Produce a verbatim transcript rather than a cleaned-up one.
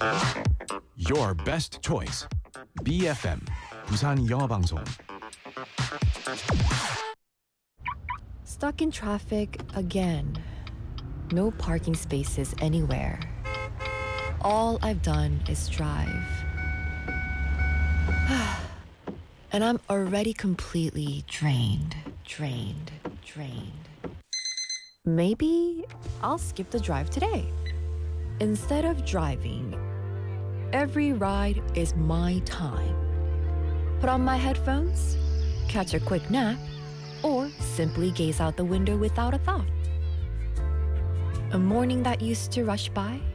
Your best choice. B F M 부산 영어 방송. Stuck in traffic again. No parking spaces anywhere. All I've done is drive. And I'm already completely drained, drained, drained. Maybe I'll skip the drive today. Instead of driving, every ride is my time. Put on my headphones, catch a quick nap, or simply gaze out the window without a thought. A morning that used to rush by